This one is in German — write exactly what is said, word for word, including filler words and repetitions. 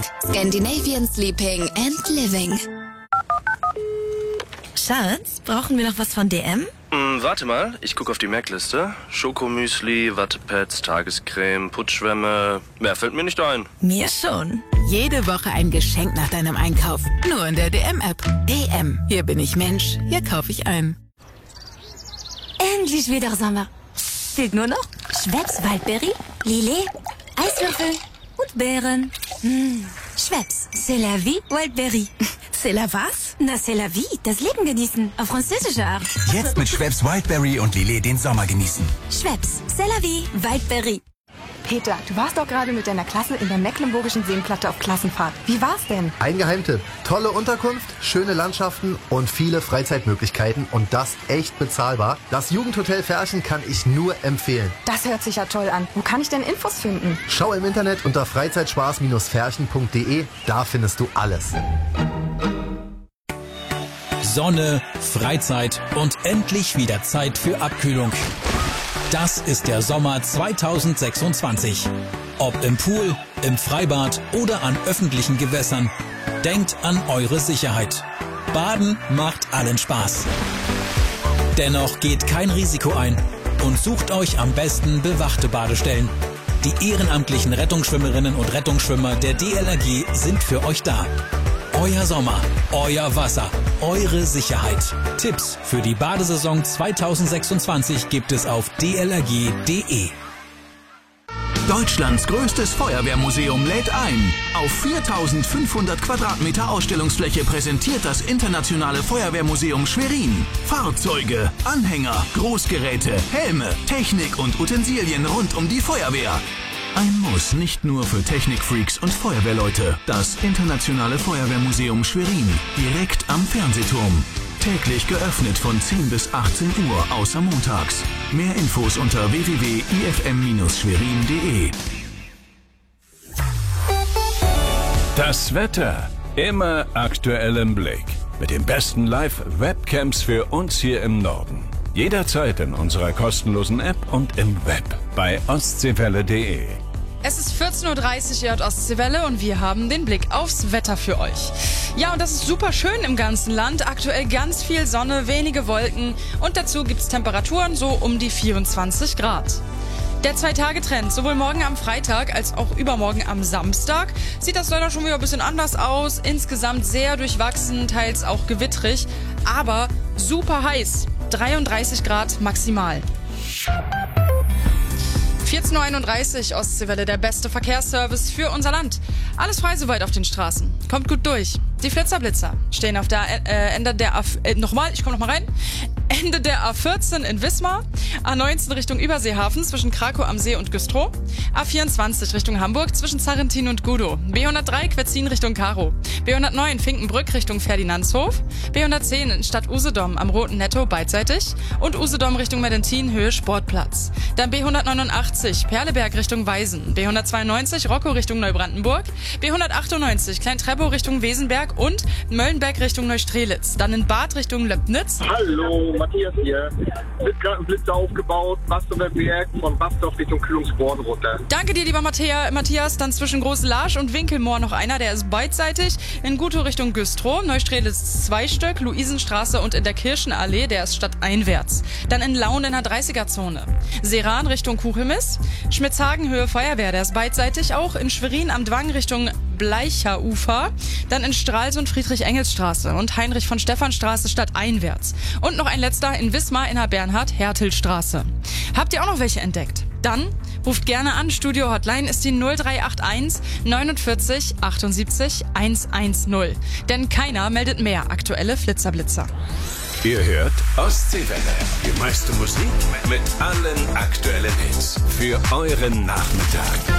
Scandinavian Sleeping and Living. Schatz, brauchen wir noch was von D M? Hm, warte mal, ich gucke auf die Merkliste. Schokomüsli, Wattepads, Tagescreme, Putzschwämme. Mehr fällt mir nicht ein. Mir schon. Jede Woche ein Geschenk nach deinem Einkauf. Nur in der D M-App. D M. Hier bin ich Mensch. Hier kaufe ich ein. Endlich wieder Sommer. Fehlt nur noch Schweppes Waldberry, Lillet, Eiswürfel und Beeren. Mmh. Schweppes, c'est la vie Waldberry. C'est la was? Na, c'est la vie. Das Leben genießen. Auf französische Art. Jetzt mit Schweppes Wildberry und Lillet den Sommer genießen. Schweppes, c'est la vie Waldberry. Peter, du warst doch gerade mit deiner Klasse in der Mecklenburgischen Seenplatte auf Klassenfahrt. Wie war's denn? Ein Geheimtipp. Tolle Unterkunft, schöne Landschaften und viele Freizeitmöglichkeiten und das echt bezahlbar. Das Jugendhotel Ferchen kann ich nur empfehlen. Das hört sich ja toll an. Wo kann ich denn Infos finden? Schau im Internet unter freizeitspaß ferchen punkt de. Da findest du alles. Sonne, Freizeit und endlich wieder Zeit für Abkühlung. Das ist der Sommer zweitausendsechsundzwanzig. Ob im Pool, im Freibad oder an öffentlichen Gewässern, denkt an eure Sicherheit. Baden macht allen Spaß. Dennoch geht kein Risiko ein und sucht euch am besten bewachte Badestellen. Die ehrenamtlichen Rettungsschwimmerinnen und Rettungsschwimmer der D L R G sind für euch da. Euer Sommer, euer Wasser, eure Sicherheit. Tipps für die Badesaison zweitausendsechsundzwanzig gibt es auf d l r g punkt de. Deutschlands größtes Feuerwehrmuseum lädt ein. Auf viertausendfünfhundert Quadratmeter Ausstellungsfläche präsentiert das Internationale Feuerwehrmuseum Schwerin Fahrzeuge, Anhänger, Großgeräte, Helme, Technik und Utensilien rund um die Feuerwehr. Ein Muss nicht nur für Technikfreaks und Feuerwehrleute. Das Internationale Feuerwehrmuseum Schwerin, direkt am Fernsehturm. Täglich geöffnet von zehn bis achtzehn Uhr, außer montags. Mehr Infos unter w w w punkt i f m schwerin punkt de. Das Wetter immer aktuell im Blick. Mit den besten Live-Webcams für uns hier im Norden. Jederzeit in unserer kostenlosen App und im Web bei ostseewelle punkt de. Es ist vierzehn Uhr dreißig, ihr hört Ostseewelle und wir haben den Blick aufs Wetter für euch. Ja, und das ist super schön im ganzen Land. Aktuell ganz viel Sonne, wenige Wolken und dazu gibt es Temperaturen so um die vierundzwanzig Grad. Der Zwei-Tage-Trend, sowohl morgen am Freitag als auch übermorgen am Samstag, sieht das leider schon wieder ein bisschen anders aus. Insgesamt sehr durchwachsen, teils auch gewittrig, aber super heiß. dreiunddreißig Grad maximal. vierzehn Uhr einunddreißig, Ostseewelle, der beste Verkehrsservice für unser Land. Alles frei soweit auf den Straßen. Kommt gut durch. Die Flitzer-Blitzer stehen auf der äh, Ende der A äh, nochmal, ich komme nochmal rein. Ende der A vierzehn in Wismar, A neunzehn Richtung Überseehafen zwischen Krakow am See und Güstrow, A vierundzwanzig Richtung Hamburg zwischen Zarrentin und Gudow, B hundertdrei Quetzin Richtung Karow, B hundertneun Finkenbrück Richtung Ferdinandshof, B hundertzehn in Stadt Usedom am Roten Netto beidseitig und Usedom Richtung Medentin Höhe Sportplatz. Dann B hundertneunundachtzig Perleberg Richtung Weisen, B hundertzweiundneunzig Rockow Richtung Neubrandenburg, B hundertachtundneunzig Klein-Treppow Richtung Wesenberg und Möllenberg Richtung Neustrelitz. Dann in Bad Richtung Löbnitz. Hallo, Matthias hier. Wird gerade ein Blitzer aufgebaut, Bastower Berg von Bastorf Richtung Kühlungsborn runter. Danke dir, lieber Matthias. Dann zwischen Große Larsch und Winkelmoor noch einer, der ist beidseitig. In Gutow Richtung Güstrow, Neustrelitz zwei Stück, Luisenstraße und in der Kirchenallee, der ist stadteinwärts. Dann in Laun in der dreißiger-Zone. Seran Richtung Kuchelmiss, Schmitzhagen Höhe Feuerwehr, der ist beidseitig auch. In Schwerin am Dwang Richtung Bleicherufer, dann in Stralsund Friedrich-Engels-Straße und Heinrich von Stephanstraße stadteinwärts. Und noch ein letzter in Wismar in der Bernhard-Hertel-Straße. Habt ihr auch noch welche entdeckt? Dann ruft gerne an. Studio-Hotline ist die null drei acht eins neunundvierzig achtundsiebzig hundertzehn. Denn keiner meldet mehr aktuelle Flitzerblitzer. Ihr hört Ostseewelle. Die meiste Musik mit allen aktuellen Hits für euren Nachmittag.